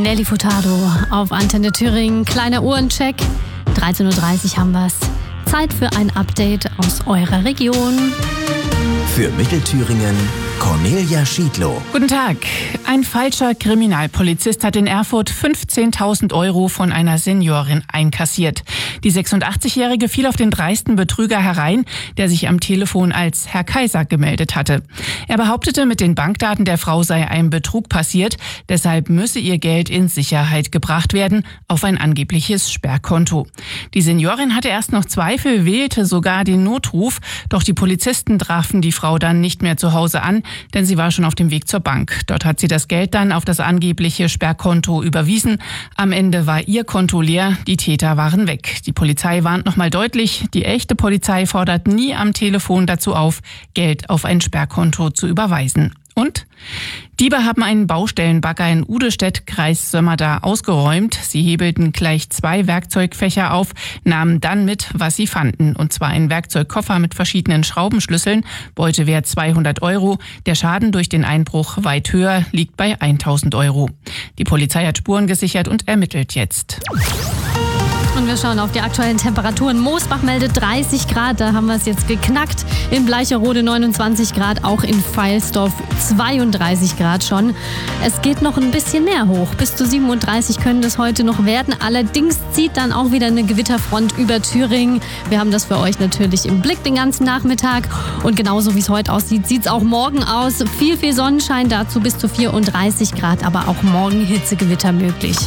Nelly Furtado auf Antenne Thüringen. Kleiner Uhrencheck. 13.30 Uhr haben wir's. Zeit für ein Update aus eurer Region. Für Mittelthüringen Cornelia Schiedlow. Guten Tag. Ein falscher Kriminalpolizist hat in Erfurt 15.000 € von einer Seniorin einkassiert. Die 86-Jährige fiel auf den dreisten Betrüger herein, der sich am Telefon als Herr Kaiser gemeldet hatte. Er behauptete, mit den Bankdaten der Frau sei ein Betrug passiert, deshalb müsse ihr Geld in Sicherheit gebracht werden auf ein angebliches Sperrkonto. Die Seniorin hatte erst noch Zweifel, wählte sogar den Notruf, doch die Polizisten trafen die Frau dann nicht mehr zu Hause an, denn sie war schon auf dem Weg zur Bank. Dort hat sie das Geld dann auf das angebliche Sperrkonto überwiesen. Am Ende war ihr Konto leer, die Täter waren weg. Die Polizei warnt nochmal deutlich, die echte Polizei fordert nie am Telefon dazu auf, Geld auf ein Sperrkonto zu überweisen. Und? Diebe haben einen Baustellenbagger in Udestedt, Kreis Sömmerda, ausgeräumt. Sie hebelten gleich 2 Werkzeugfächer auf, nahmen dann mit, was sie fanden. Und zwar einen Werkzeugkoffer mit verschiedenen Schraubenschlüsseln, Beutewert 200 €. Der Schaden durch den Einbruch weit höher, liegt bei 1.000 €. Die Polizei hat Spuren gesichert und ermittelt jetzt. Und wir schauen auf die aktuellen Temperaturen. Moosbach meldet 30 Grad, da haben wir es jetzt geknackt. In Bleicherode 29 Grad, auch in Veilsdorf 32 Grad schon. Es geht noch ein bisschen mehr hoch. Bis zu 37 können das heute noch werden. Allerdings zieht dann auch wieder eine Gewitterfront über Thüringen. Wir haben das für euch natürlich im Blick den ganzen Nachmittag. Und genauso wie es heute aussieht, sieht es auch morgen aus. Viel Sonnenschein, dazu bis zu 34 Grad, aber auch morgen Hitzegewitter möglich.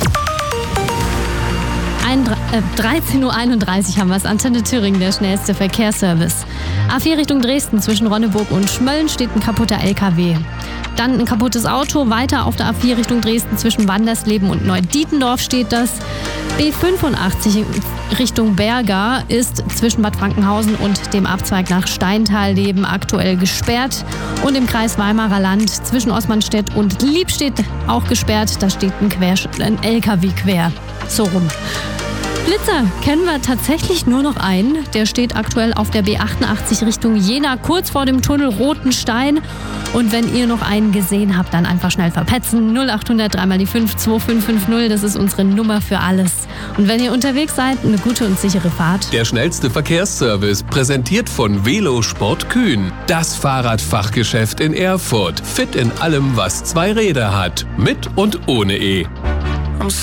13.31 Uhr haben wir es. Antenne Thüringen, der schnellste Verkehrsservice. A4 Richtung Dresden zwischen Ronneburg und Schmölln steht ein kaputter LKW. Dann ein kaputtes Auto. Weiter auf der A4 Richtung Dresden zwischen Wandersleben und Neudietendorf steht das. B85 Richtung Berga ist zwischen Bad Frankenhausen und dem Abzweig nach Steintalleben aktuell gesperrt. Und im Kreis Weimarer Land zwischen Osmanstedt und Liebstedt auch gesperrt. Da steht ein LKW quer. So rum. Blitzer kennen wir tatsächlich nur noch einen. Der steht aktuell auf der B88 Richtung Jena, kurz vor dem Tunnel Rotenstein. Und wenn ihr noch einen gesehen habt, dann einfach schnell verpetzen. 0800 3x5 2550, das ist unsere Nummer für alles. Und wenn ihr unterwegs seid, eine gute und sichere Fahrt. Der schnellste Verkehrsservice, präsentiert von Velosport Kühn. Das Fahrradfachgeschäft in Erfurt. Fit in allem, was 2 Räder hat. Mit und ohne E.